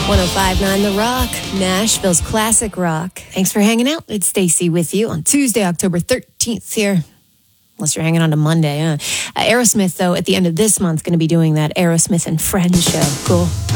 105.9 The Rock, Nashville's classic rock. Thanks for hanging out. It's Stacy with you on Tuesday, October 13th here. Unless you're hanging on to Monday. Aerosmith, though, at the end of this month, going to be doing that Aerosmith and Friends show. Cool.